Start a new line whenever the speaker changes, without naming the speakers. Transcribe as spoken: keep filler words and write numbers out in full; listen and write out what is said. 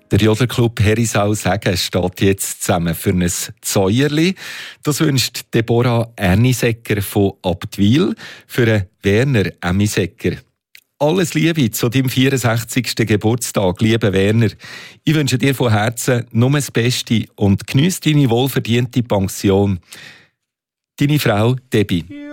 Der Jodlerclub Herisau Sagen steht jetzt zusammen für ein Zäuerli. Das wünscht Deborah Ernisecker von Abtwil für einen Werner Emisecker. Alles Liebe zu deinem vierundsechzigsten Geburtstag, lieber Werner. Ich wünsche dir von Herzen nur das Beste und geniesse deine wohlverdiente Pension. Deine Frau Debbie.